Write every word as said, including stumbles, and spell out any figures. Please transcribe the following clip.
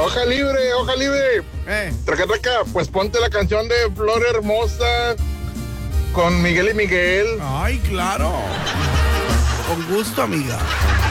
Hoja libre, hoja libre. Eh. Traca, traca, pues ponte la canción de Flor Hermosa con Miguel y Miguel. Ay, claro. Con gusto, amiga.